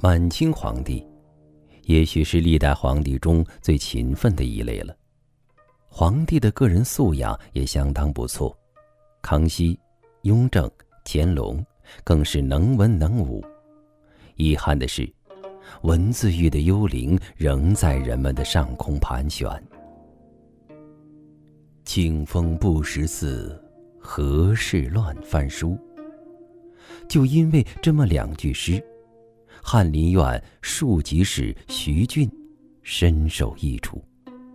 满清皇帝也许是历代皇帝中最勤奋的一类了，皇帝的个人素养也相当不错。康熙、雍正、乾隆更是能文能武。遗憾的是，文字狱的幽灵仍在人们的上空盘旋。清风不识字，何事乱翻书。就因为这么2句诗，翰林院庶吉士徐俊深受益处。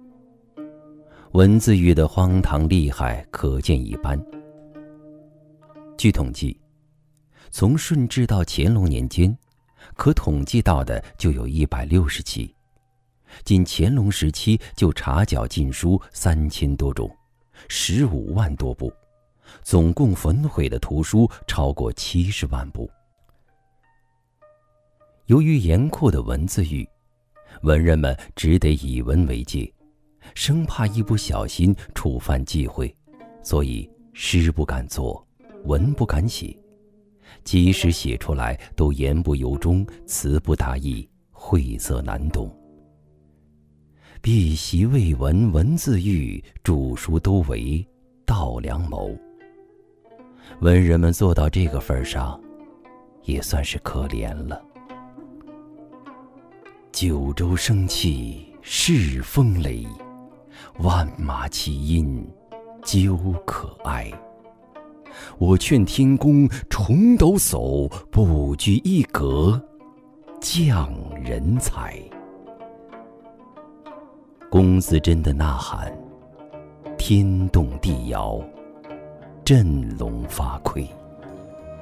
文字狱的荒唐厉害可见一斑。据统计，从顺治到乾隆年间，可统计到的就有160起。仅乾隆时期就查缴禁书3000多种，15万多部，总共焚毁的图书超过70万部。由于严酷的文字狱，文人们只得以文为戒，生怕一不小心触犯忌讳，所以诗不敢作，文不敢写，即使写出来都言不由衷，词不达意，晦涩难懂。避习未闻文字狱，著书都为盗良谋。文人们做到这个份上，也算是可怜了。九州生气恃风雷，万马齐喑究可哀。我劝天公重抖擞，不拘一格降人才。龚自珍的呐喊，天动地摇，振聋发聩。